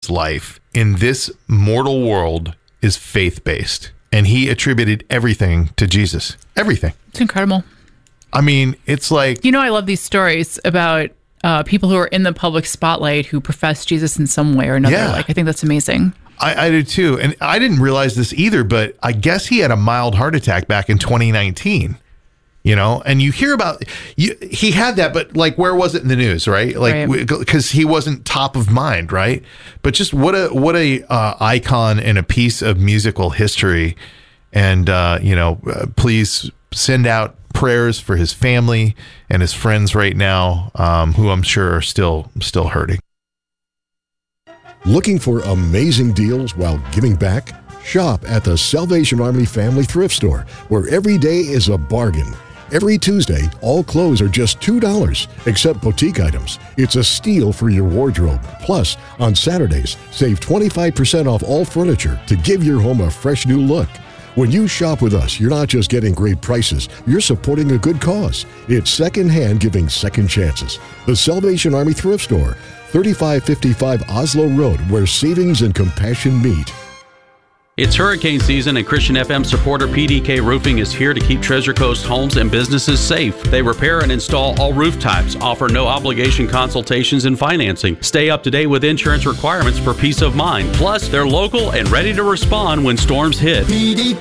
Christ's life in this mortal world is faith-based. And he attributed everything to Jesus. Everything. It's incredible. I mean, it's like... I love these stories about people who are in the public spotlight who profess Jesus in some way or another. Yeah. I think that's amazing. I do too. And I didn't realize this either, but I guess he had a mild heart attack back in 2019. And you hear about he had that, but like, where was it in the news, right? Like, because he wasn't top of mind, right? But just what a icon and a piece of musical history. And please send out prayers for his family and his friends right now, who I'm sure are still hurting. Looking for amazing deals while giving back? Shop at the Salvation Army Family Thrift Store, where every day is a bargain. Every Tuesday, all clothes are just $2, except boutique items. It's a steal for your wardrobe. Plus, on Saturdays, save 25% off all furniture to give your home a fresh new look. When you shop with us, you're not just getting great prices, you're supporting a good cause. It's secondhand giving second chances. The Salvation Army Thrift Store, 3555 Oslo Road, where savings and compassion meet. It's hurricane season, and Christian FM supporter PDK Roofing is here to keep Treasure Coast homes and businesses safe. They repair and install all roof types, offer no obligation consultations and financing. Stay up to date with insurance requirements for peace of mind. Plus, they're local and ready to respond when storms hit.